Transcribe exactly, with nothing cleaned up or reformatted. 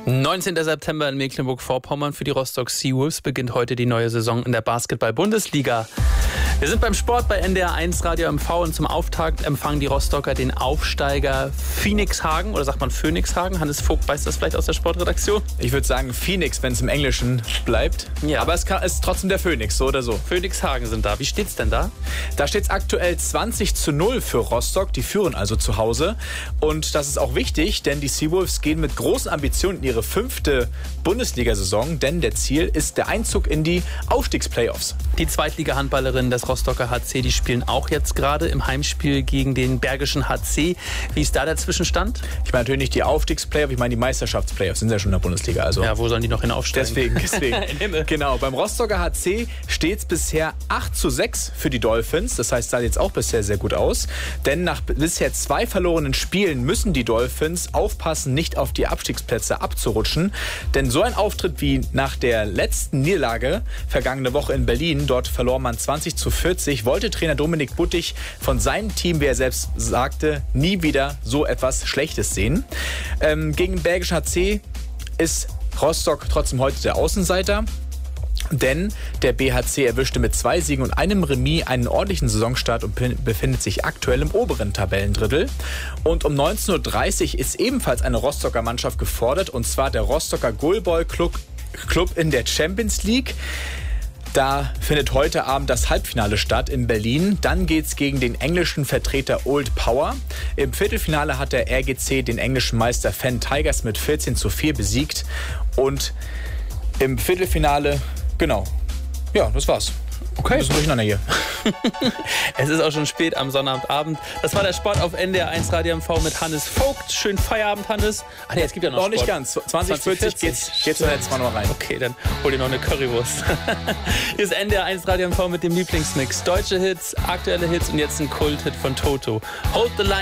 neunzehnten September in Mecklenburg-Vorpommern. Für die Rostock Seawolves beginnt heute die neue Saison in der Basketball-Bundesliga. Wir sind beim Sport bei N D R eins Radio M V und zum Auftakt empfangen die Rostocker den Aufsteiger Phoenix Hagen, oder sagt man Phoenix Hagen? Hannes Vogt weiß das vielleicht aus der Sportredaktion? Ich würde sagen Phoenix, wenn es im Englischen bleibt. Ja. Aber es kann, ist trotzdem der Phoenix, so oder so. Phoenix Hagen sind da. Wie steht's denn da? Da steht es aktuell zwanzig zu null für Rostock. Die führen also zu Hause. Und das ist auch wichtig, denn die Seawolves gehen mit großen Ambitionen in ihre fünfte Bundesliga-Saison. Denn der Ziel ist der Einzug in die Aufstiegsplayoffs. Die Zweitliga-Handballerinnen des Rostocker H C, die spielen auch jetzt gerade im Heimspiel gegen den Bergischen H C. Wie ist da der Zwischenstand? Ich meine natürlich nicht die Aufstiegsplayoffs, ich meine die Meisterschaftsplayoffs sind ja schon in der Bundesliga. Also ja, wo sollen die noch hin aufsteigen? Deswegen, deswegen. Genau, beim Rostocker H C steht es bisher acht zu sechs für die Dolphins. Das heißt, sah jetzt auch bisher sehr gut aus. Denn nach bisher zwei verlorenen Spielen müssen die Dolphins aufpassen, nicht auf die Abstiegsplätze abzurutschen. Denn so ein Auftritt wie nach der letzten Niederlage vergangene Woche in Berlin, dort verlor man zwanzig zu vierzig, wollte Trainer Dominik Buttig von seinem Team, wie er selbst sagte, nie wieder so etwas Schlechtes sehen. Ähm, gegen den Bergischen H C ist Rostock trotzdem heute der Außenseiter. Denn der B H C erwischte mit zwei Siegen und einem Remis einen ordentlichen Saisonstart und befindet sich aktuell im oberen Tabellendrittel. Und um neunzehn Uhr dreißig ist ebenfalls eine Rostocker Mannschaft gefordert, und zwar der Rostocker Goalball Club, Club in der Champions League. Da findet heute Abend das Halbfinale statt in Berlin. Dann geht's gegen den englischen Vertreter Old Power. Im Viertelfinale hat der R G C den englischen Meister Fen Tigers mit vierzehn zu vier besiegt. Und im Viertelfinale, genau, ja, das war's. Okay. Ein bisschen durcheinander hier. Es ist auch schon spät am Sonnabendabend. Das war der Sport auf N D R eins Radio M V mit Hannes Vogt. Schönen Feierabend, Hannes. Ach nee, es gibt ja noch Noch Sport. nicht ganz. zwanzig vierzig geht's, geht's jetzt mal noch rein. Okay, dann hol dir noch eine Currywurst. Hier ist N D R eins Radio M V mit dem Lieblingsmix. Deutsche Hits, aktuelle Hits und jetzt ein Kult-Hit von Toto. Hold the Line.